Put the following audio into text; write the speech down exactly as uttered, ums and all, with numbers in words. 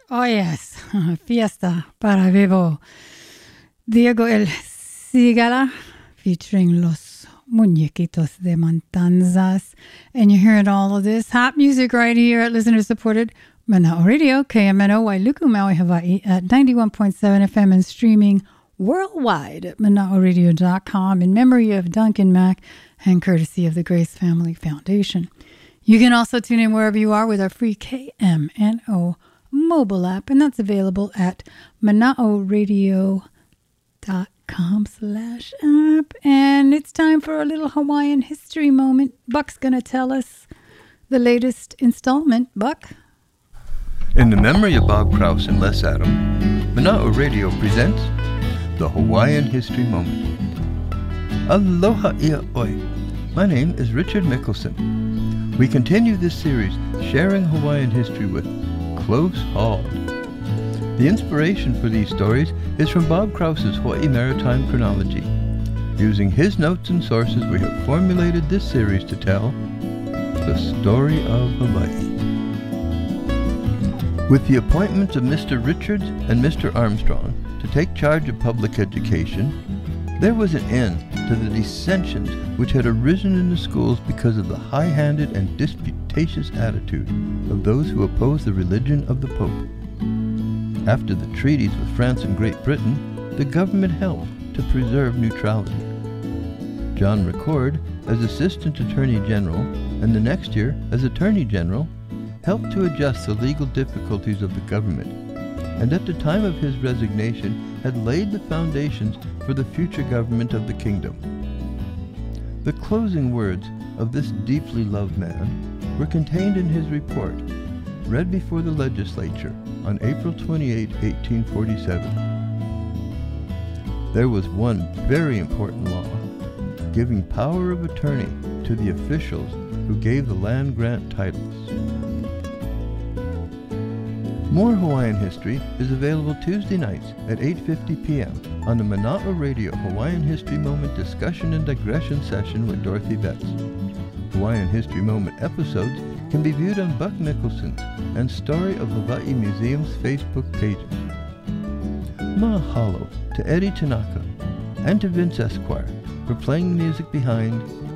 Oh, yes. Fiesta para Vivo. Diego El Cigala featuring Los Muñequitos de Matanzas. And you're hearing all of this hot music right here at listener-supported Mana'o Radio, K M N O, Wailuku, Maui, Hawaii at ninety-one point seven F M and streaming worldwide at mana'o radio dot com in memory of Duncan Mack and courtesy of the Grace Family Foundation. You can also tune in wherever you are with our free K M N O mobile app, and that's available at mana'o radio dot com slash app. And it's time for a little Hawaiian history moment. Buck's going to tell us the latest installment. Buck? In the memory of Bob Krause and Les Adam, Mana'o Radio presents the Hawaiian History Moment. Aloha ia oi. My name is Richard Mickelson. We continue this series sharing Hawaiian history with Close Hauled. The inspiration for these stories is from Bob Krause's Hawaii Maritime Chronology. Using his notes and sources, we have formulated this series to tell the story of Hawaii. With the appointments of Mister Richards and Mister Armstrong to take charge of public education, there was an end to the dissensions which had arisen in the schools because of the high-handed and disputatious attitude of those who opposed the religion of the Pope. After the treaties with France and Great Britain, the government helped to preserve neutrality. John Record, as Assistant Attorney General, and the next year as Attorney General, helped to adjust the legal difficulties of the government, and at the time of his resignation had laid the foundations for the future government of the kingdom. The closing words of this deeply loved man were contained in his report, read before the legislature on April twenty-eighth, eighteen forty-seven. There was one very important law, giving power of attorney to the officials who gave the land grant titles. More Hawaiian history is available Tuesday nights at eight fifty p.m. on the Mana'o Radio Hawaiian History Moment Discussion and Digression Session with Dorothy Betts. Hawaiian History Moment episodes can be viewed on Buck Mickelson's and Story of Hawaii Museum's Facebook pages. Mahalo to Eddie Tanaka and to Vince Esquire for playing the music behind